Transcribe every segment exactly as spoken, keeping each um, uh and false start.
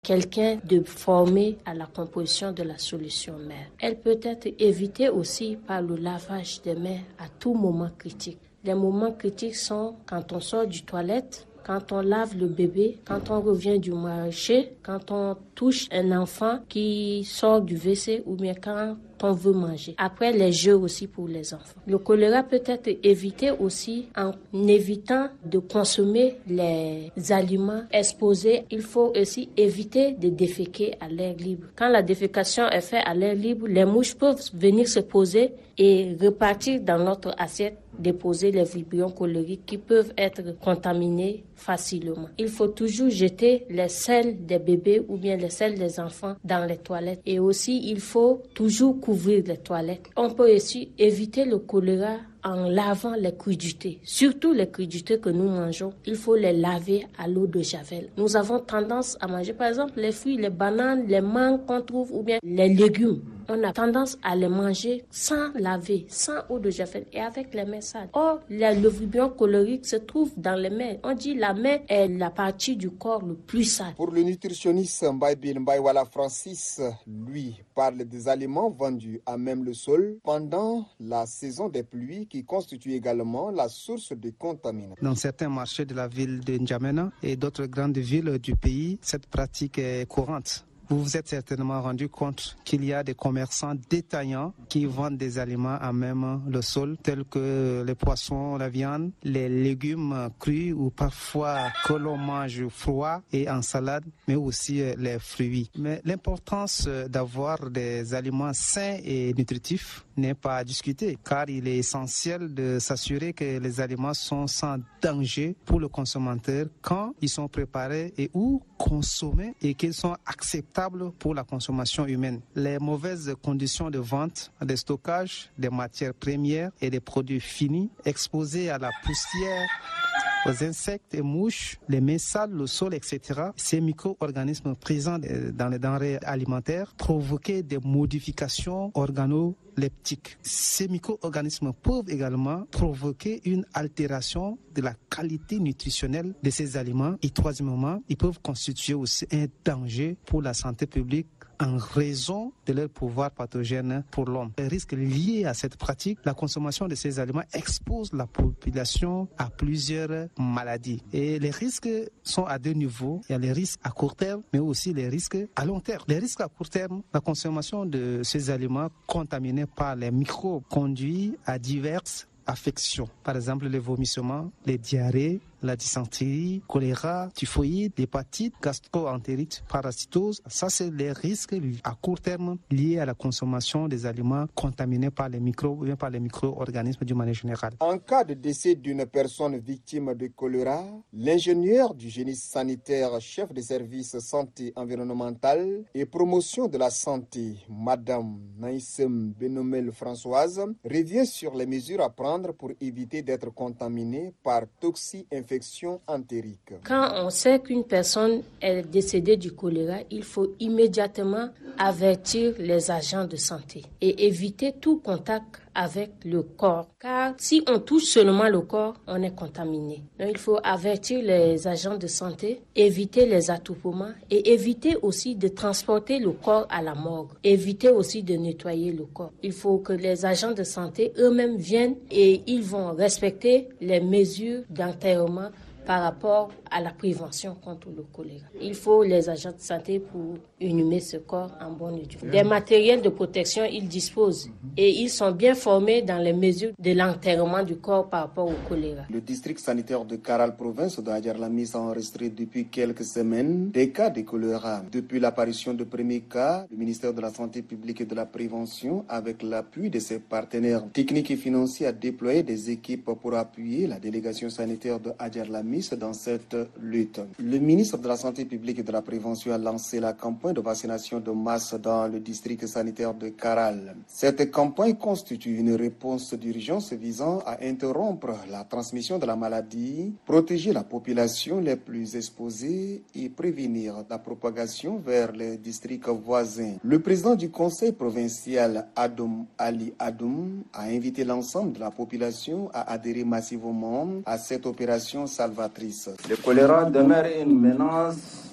quelqu'un de formé à la composition de la solution mère. Elle peut être évitée aussi par le lavage des mains à tout moment critique. Les moments critiques sont quand on sort du toilette, quand on lave le bébé, quand on revient du marché, quand on touche un enfant qui sort du W C ou bien quand on veut manger. Après, les jeux aussi pour les enfants. Le choléra peut être évité aussi en évitant de consommer les aliments exposés. Il faut aussi éviter de déféquer à l'air libre. Quand la défécation est faite à l'air libre, les mouches peuvent venir se poser et repartir dans notre assiette, déposer les vibrions cholériques qui peuvent être contaminés facilement. Il faut toujours jeter les selles des bébés ou bien les selles des enfants dans les toilettes. Et aussi, il faut toujours couvrir les toilettes. On peut aussi éviter le choléra en lavant les crudités. Surtout les crudités que nous mangeons, il faut les laver à l'eau de javel. Nous avons tendance à manger, par exemple, les fruits, les bananes, les mangues qu'on trouve ou bien les légumes. On a tendance à les manger sans laver, sans eau de javel et avec les mains sales. Or, le vibrio cholérique se trouve dans les mains. On dit la main est la partie du corps le plus sale. Pour le nutritionniste Mbaye Mbaye Francis, lui, parle des aliments vendus à même le sol pendant la saison des pluies qui constitue également la source de contaminants. Dans certains marchés de la ville de N'Djamena et d'autres grandes villes du pays, cette pratique est courante. Vous vous êtes certainement rendu compte qu'il y a des commerçants détaillants qui vendent des aliments à même le sol, tels que les poissons, la viande, les légumes crus ou parfois que l'on mange froid et en salade, mais aussi les fruits. Mais l'importance d'avoir des aliments sains et nutritifs n'est pas à discuter, car il est essentiel de s'assurer que les aliments sont sans danger pour le consommateur quand ils sont préparés et ou consommés et qu'ils sont acceptables pour la consommation humaine. Les mauvaises conditions de vente, de stockage des matières premières et des produits finis exposés à la poussière, aux insectes et mouches, les mains sales, le sol, et cetera. Ces micro-organismes présents dans les denrées alimentaires provoquaient des modifications organoleptiques. Ces micro-organismes peuvent également provoquer une altération de la qualité nutritionnelle de ces aliments. Et troisièmement, ils peuvent constituer aussi un danger pour la santé publique en raison de leur pouvoir pathogène pour l'homme. Les risques liés à cette pratique, la consommation de ces aliments expose la population à plusieurs maladies. Et les risques sont à deux niveaux. Il y a les risques à court terme, mais aussi les risques à long terme. Les risques à court terme, la consommation de ces aliments contaminés par les microbes conduit à diverses affections. Par exemple, les vomissements, les diarrhées, la dysenterie, choléra, typhoïde, hépatite, gastro-entérite, parasitose. Ça, c'est les risques à court terme liés à la consommation des aliments contaminés par les microbes ou bien par les micro-organismes d'une manière générale. En cas de décès d'une personne victime de choléra, l'ingénieur du génie sanitaire, chef des services santé environnementale et promotion de la santé, Madame Naïsem Benomel Françoise, revient sur les mesures à prendre pour éviter d'être contaminé par toxi-infection entérique. Quand on sait qu'une personne est décédée du choléra, il faut immédiatement avertir les agents de santé et éviter tout contact avec le corps. Car si on touche seulement le corps, on est contaminé. Donc il faut avertir les agents de santé, éviter les attroupements et éviter aussi de transporter le corps à la morgue. Éviter aussi de nettoyer le corps. Il faut que les agents de santé eux-mêmes viennent et ils vont respecter les mesures d'enterrement par rapport à la prévention contre le choléra. Il faut les agents de santé pour inhumer ce corps en bonne et due forme. Des matériels de protection, ils disposent et ils sont bien formés dans les mesures de l'enterrement du corps par rapport au choléra. Le district sanitaire de Karal, province de Hadjar-Lamis, a enregistré depuis quelques semaines des cas de choléra. Depuis l'apparition de premiers cas, le ministère de la Santé publique et de la Prévention, avec l'appui de ses partenaires techniques et financiers, a déployé des équipes pour appuyer la délégation sanitaire de Hadjar-Lamis dans cette lutte. Le ministre de la Santé publique et de la Prévention a lancé la campagne de vaccination de masse dans le district sanitaire de Karal. Cette campagne constitue une réponse d'urgence visant à interrompre la transmission de la maladie, protéger la population les plus exposées et prévenir la propagation vers les districts voisins. Le président du conseil provincial, Adoum Ali Adoum, a invité l'ensemble de la population à adhérer massivement à cette opération salvatrice. Le choléra demeure une menace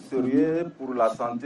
sérieux pour la santé